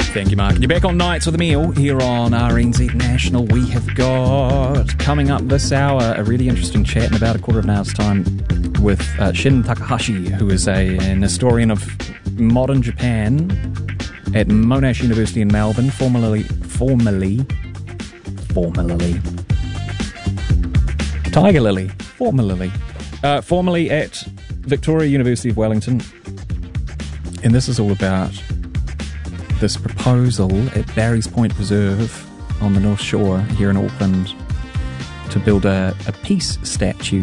Thank you, Mark. You're back on Nights with Emil here on RNZ National. We have got, coming up this hour, a really interesting chat in about a quarter of an hour's time with Shin Takahashi, who is an historian of modern Japan at Monash University in Melbourne, formerly Tiger Lily, formerly at Victoria University of Wellington. And this is all about this proposal at Barry's Point Preserve on the North Shore here in Auckland to build a peace statue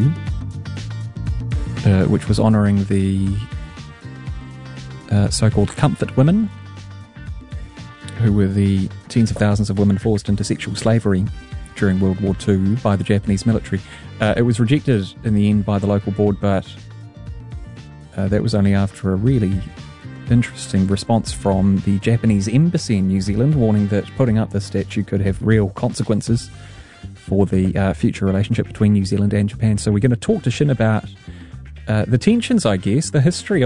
which was honouring the so-called comfort women, who were the tens of thousands of women forced into sexual slavery during World War II by the Japanese military. It was rejected in the end by the local board, but that was only after a really interesting response from the Japanese embassy in New Zealand, warning that putting up this statue could have real consequences for the future relationship between New Zealand and Japan. So we're going to talk to Shin about the tensions, I guess, the history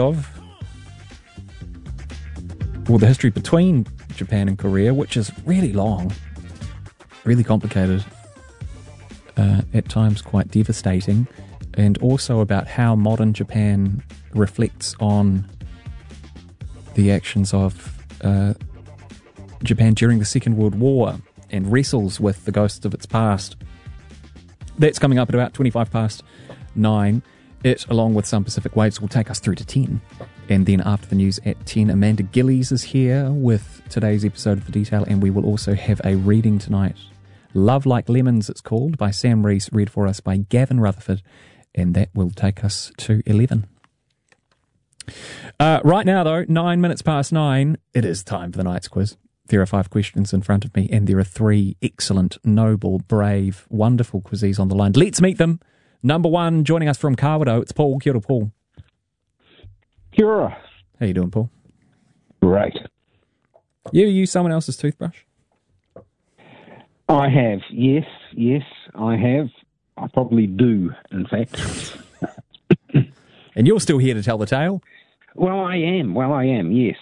between Japan and Korea, which is really long, really complicated, at times quite devastating, and also about how modern Japan reflects on the actions of Japan during the Second World War and wrestles with the ghosts of its past. That's coming up at about 9:25. It, along with some Pacific Waves, will take us through to 10. And then after the news at 10, Amanda Gillies is here with today's episode of The Detail, and we will also have a reading tonight. Love Like Lemons, it's called, by Sam Rees, read for us by Gavin Rutherford, and that will take us to 11. Right now, though, 9:09, it is time for the night's quiz. There are 5 questions in front of me, and there are 3 excellent, noble, brave, wonderful quizzes on the line. Let's meet them. Number 1, joining us from Kawerau, it's Paul. Kia ora, Paul. Kia ora. How you doing, Paul? Great. You ever use someone else's toothbrush? I have, yes, I have. I probably do, in fact. And you're still here to tell the tale? Well, I am, yes.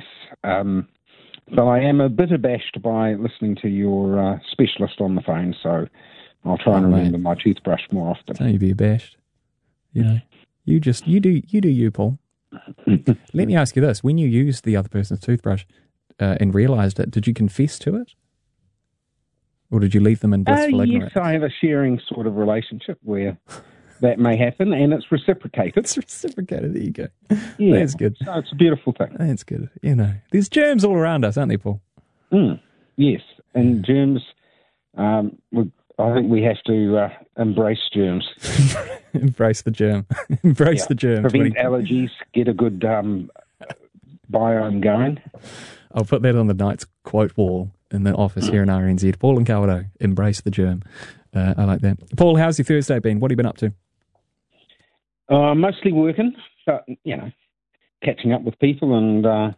But I am a bit abashed by listening to your specialist on the phone, so I'll try and remember my toothbrush more often. Don't be abashed. You know, you do you, Paul. Let me ask you this. When you used the other person's toothbrush and realised it, did you confess to it? Or did you leave them in blissful ignorance? Yes, I have a sharing sort of relationship where that may happen, and it's reciprocated. It's reciprocated, there you go. Yeah, that's good. So it's a beautiful thing. That's good. You know, there's germs all around us, aren't there, Paul? Yes, and germs, I think we have to embrace germs. Embrace the germ. Embrace the germ. Prevent allergies, get a good biome going. I'll put that on the night's quote wall in the office here in RNZ. Paul and Kawerau, embrace the germ. I like that. Paul, how's your Thursday been? What have you been up to? Mostly working, but, catching up with people and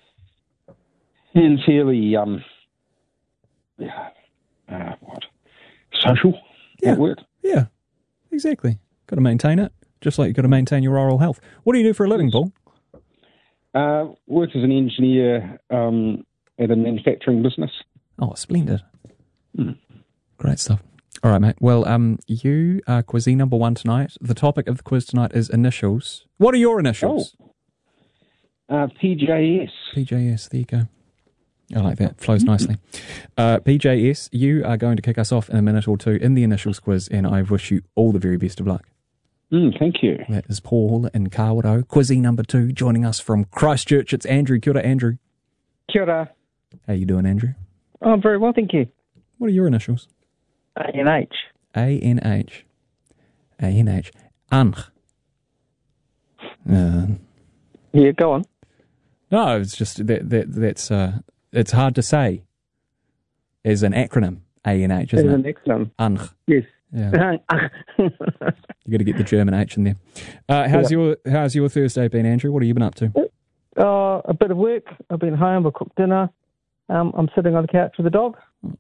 fairly, social at work. Yeah, exactly. Got to maintain it, just like you've got to maintain your oral health. What do you do for a living, Paul? Work as an engineer at a manufacturing business. Oh, splendid. Great stuff. All right, mate. Well, you are quizzy number 1 tonight. The topic of the quiz tonight is initials. What are your initials? PJS. PJS, there you go. I like that. Flows nicely. PJS, you are going to kick us off in a minute or two in the initials quiz, and I wish you all the very best of luck. Thank you. That is Paul in Kawerau. Quizzy number 2, joining us from Christchurch. It's Andrew. Kia ora, Andrew. Kia ora. How you doing, Andrew? Oh, very well, thank you. What are your initials? ANH. ANH. ANH. Anh. Yeah, go on. No, it's just that's it's hard to say as an acronym. ANH, isn't it? As an acronym. Anh. Yes. Yeah. You got to get the German H in there. How's your Thursday been, Andrew? What have you been up to? A bit of work. I've been home. I cooked dinner. I'm sitting on the couch with the dog.